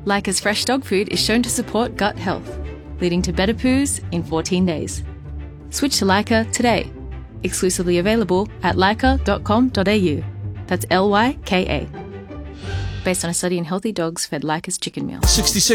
Lyca's fresh dog food is shown to support gut health, leading to better poos in 14 days. Switch to Lyca today. Exclusively available at lyca.com.au. That's Lyka. Based on a study in healthy dogs fed Lyca's chicken meal. 66